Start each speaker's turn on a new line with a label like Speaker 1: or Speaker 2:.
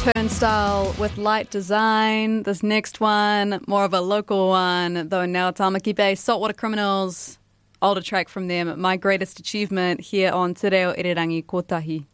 Speaker 1: Turnstile with light design. This next one, more of a local one, though now Tamaki Bay, Saltwater Criminals. Older track from them, My Greatest Achievement, here on Te Reo Irirangi Kotahi.